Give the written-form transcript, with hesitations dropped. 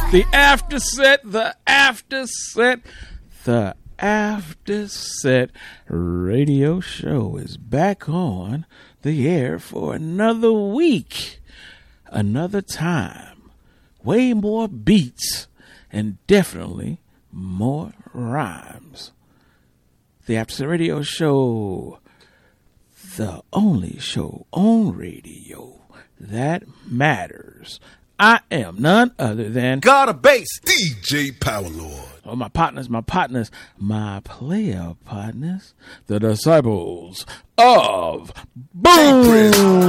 The After Set radio show is back on the air for another week, another time, way more beats, and definitely more rhymes. The After Set radio show, the only show on radio that matters. I am none other than God of Bass, DJ Power Lord. Oh, my player partners, the disciples of Boom.